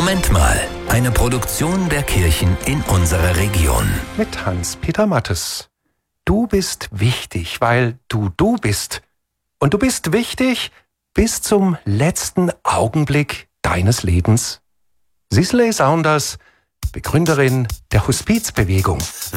Moment mal, eine Produktion der Kirchen in unserer Region. Mit Hans-Peter Mattes. Du bist wichtig, weil du bist. Und du bist wichtig bis zum letzten Augenblick deines Lebens. Cicely Saunders, Begründerin der Hospizbewegung.